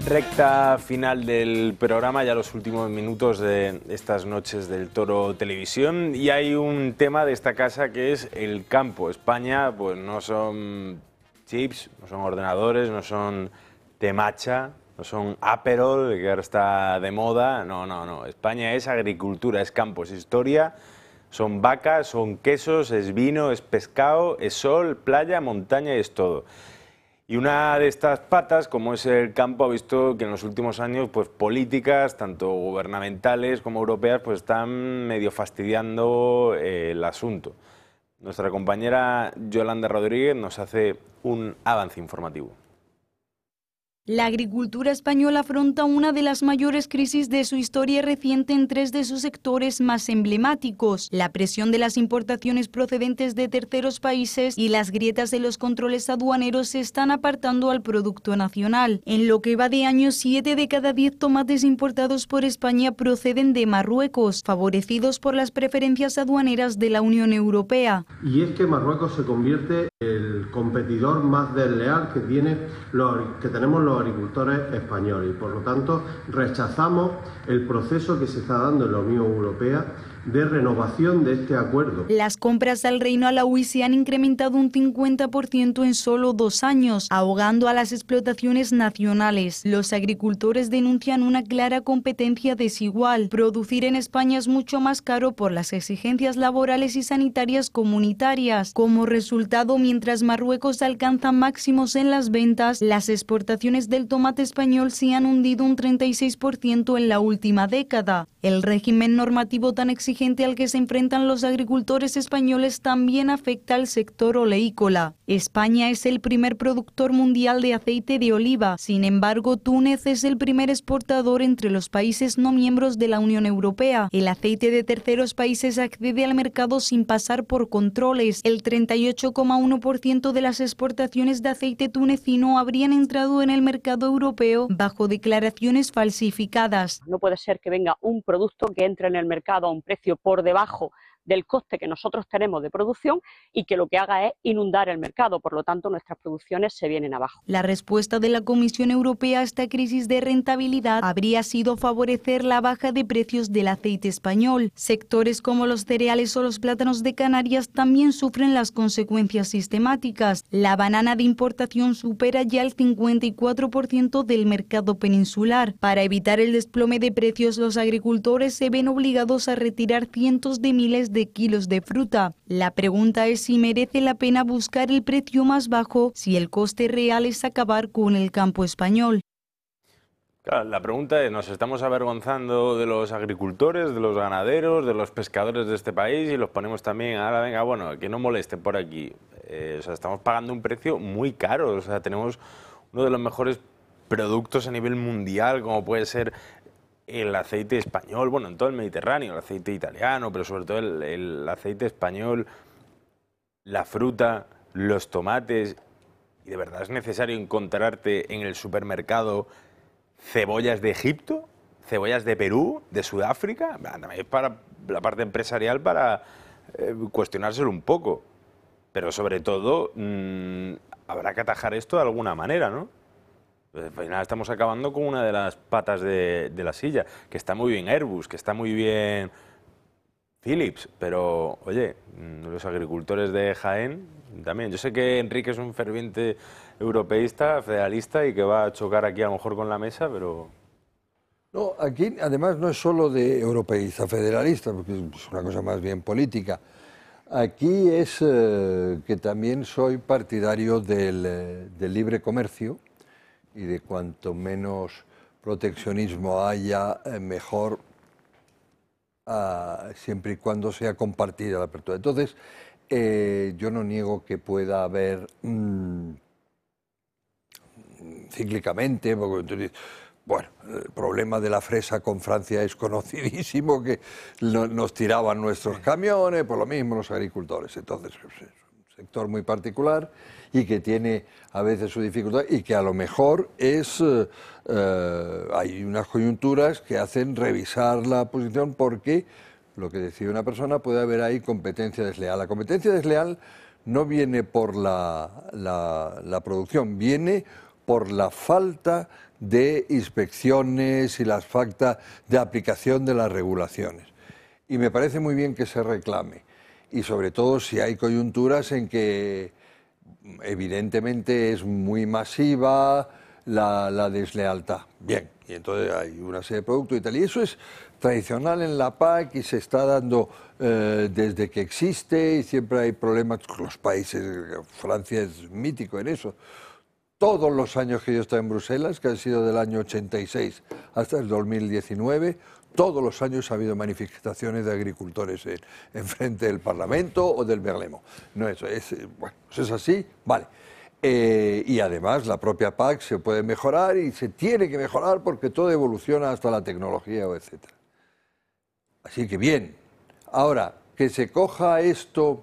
Recta final del programa, ya los últimos minutos de estas noches del Toro Televisión, y hay un tema de esta casa que es el campo. España, pues no son chips, no son ordenadores, no son temacha, no son Aperol, que ahora está de moda, no. España es agricultura, es campo, es historia, son vacas, son quesos, es vino, es pescado, es sol, playa, montaña y es todo. Y una de estas patas, como es el campo, ha visto que en los últimos años, pues políticas, tanto gubernamentales como europeas, pues están medio fastidiando el asunto. Nuestra compañera Yolanda Rodríguez nos hace un avance informativo. La agricultura española afronta una de las mayores crisis de su historia reciente en tres de sus sectores más emblemáticos: la presión de las importaciones procedentes de terceros países y las grietas de los controles aduaneros se están apartando al producto nacional. En lo que va de año, 7 de cada 10 tomates importados por España proceden de Marruecos, favorecidos por las preferencias aduaneras de la Unión Europea. Y es que Marruecos se convierte en el competidor más desleal que tenemos los agricultores españoles, y por lo tanto rechazamos el proceso que se está dando en la Unión Europea de renovación de este acuerdo. Las compras al Reino Alauí se han incrementado un 50% en solo 2 años, ahogando a las explotaciones nacionales. Los agricultores denuncian una clara competencia desigual. Producir en España es mucho más caro por las exigencias laborales y sanitarias comunitarias. Como resultado, mientras Marruecos alcanza máximos en las ventas, las exportaciones del tomate español se han hundido un 36% en la última década. El régimen normativo tan exigente al que se enfrentan los agricultores españoles también afecta al sector oleícola. España es el primer productor mundial de aceite de oliva. Sin embargo, Túnez es el primer exportador entre los países no miembros de la Unión Europea. El aceite de terceros países accede al mercado sin pasar por controles. El 38,1% de las exportaciones de aceite tunecino habrían entrado en el mercado europeo bajo declaraciones falsificadas. No puede ser que venga un producto que entre en el mercado a un precio por debajo del coste que nosotros tenemos de producción y que lo que haga es inundar el mercado. Por lo tanto, nuestras producciones se vienen abajo. La respuesta de la Comisión Europea a esta crisis de rentabilidad habría sido favorecer la baja de precios del aceite español. Sectores como los cereales o los plátanos de Canarias también sufren las consecuencias sistemáticas. La banana de importación supera ya el 54% del mercado peninsular. Para evitar el desplome de precios, los agricultores se ven obligados a retirar cientos de miles de kilos de fruta. La pregunta es si merece la pena buscar el precio más bajo si el coste real es acabar con el campo español. Claro, la pregunta es, ¿nos estamos avergonzando de los agricultores, de los ganaderos, de los pescadores de este país y los ponemos también, ahora venga, bueno, que no molesten por aquí? Estamos pagando un precio muy caro, tenemos uno de los mejores productos a nivel mundial, como puede ser el aceite español, bueno, en todo el Mediterráneo, el aceite italiano, pero sobre todo el aceite español, la fruta, los tomates. ¿Y de verdad es necesario encontrarte en el supermercado cebollas de Egipto, cebollas de Perú, de Sudáfrica? También es para la parte empresarial para cuestionárselo un poco. Pero sobre todo, habrá que atajar esto de alguna manera, ¿no? Al final estamos acabando con una de las patas de la silla, que está muy bien Airbus, que está muy bien Philips, pero oye, los agricultores de Jaén también. Yo sé que Enrique es un ferviente europeísta, federalista y que va a chocar aquí a lo mejor con la mesa, pero... No, aquí además no es solo de europeísta, federalista, porque es una cosa más bien política. Aquí es que también soy partidario del libre comercio, y de cuanto menos proteccionismo haya, mejor, siempre y cuando sea compartida la apertura. Entonces, yo no niego que pueda haber cíclicamente, porque, bueno, el problema de la fresa con Francia es conocidísimo, que nos tiraban nuestros camiones, por lo mismo los agricultores. Entonces, es un sector muy particular y que tiene a veces su dificultad y que a lo mejor hay unas coyunturas que hacen revisar la posición, porque lo que decía una persona, puede haber ahí competencia desleal. La competencia desleal no viene por la producción, viene por la falta de inspecciones y la falta de aplicación de las regulaciones. Y me parece muy bien que se reclame, y sobre todo si hay coyunturas en que evidentemente es muy masiva la deslealtad. Bien, y entonces hay una serie de productos y tal, y eso es tradicional en la PAC y se está dando desde que existe, y siempre hay problemas con los países. Francia es mítico en eso. Todos los años que yo he estado en Bruselas, que han sido del año 86 hasta el 2019, todos los años ha habido manifestaciones de agricultores en frente del Parlamento o del Berlemo. No, eso es así, vale. Y además la propia PAC se puede mejorar y se tiene que mejorar porque todo evoluciona hasta la tecnología, etc. Así que bien. Ahora, que se coja esto